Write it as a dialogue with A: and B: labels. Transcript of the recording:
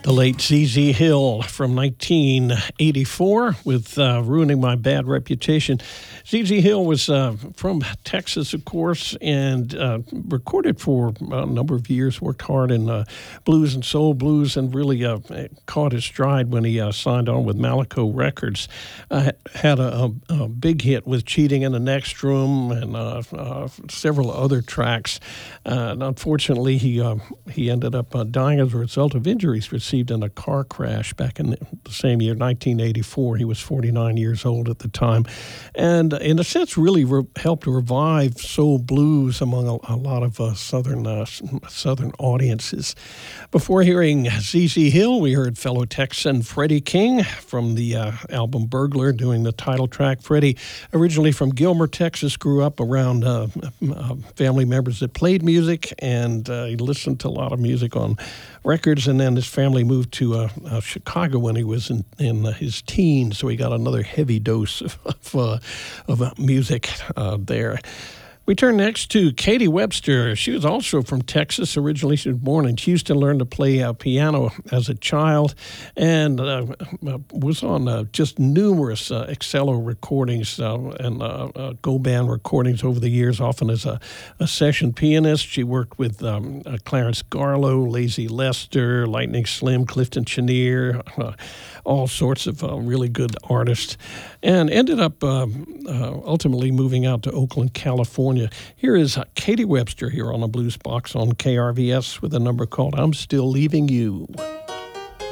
A: The late Z.Z. Hill from 1984 with Ruining My Bad Reputation. Z.Z. Hill was from Texas, of course, and recorded for a number of years, worked hard in blues and soul blues, and really caught his stride when he signed on with Malaco Records. Had a big hit with Cheating in the Next Room and several other tracks. And unfortunately, he ended up dying as a result of injuries received in a car crash back in the same year, 1984. He was 49 years old at the time. And in a sense, really helped revive soul blues among a lot of southern audiences. Before hearing Z.Z. Hill, we heard fellow Texan Freddie King from the album Burglar doing the title track. Freddie, originally from Gilmer, Texas, grew up around family members that played music, and he listened to a lot of music on records, and then his family moved to Chicago when he was in his teens, so he got another heavy dose of music there. We turn next to Katie Webster. She was also from Texas. Originally, she was born in Houston, learned to play piano as a child, and was on just numerous Excello recordings and Go Band recordings over the years, often as a session pianist. She worked with Clarence Garlow, Lazy Lester, Lightning Slim, Clifton Chenier, all sorts of really good artists, and ended up ultimately moving out to Oakland, California. Here is Katie Webster here on a Blues Box on KRVS with a number called I'm Still Leaving You.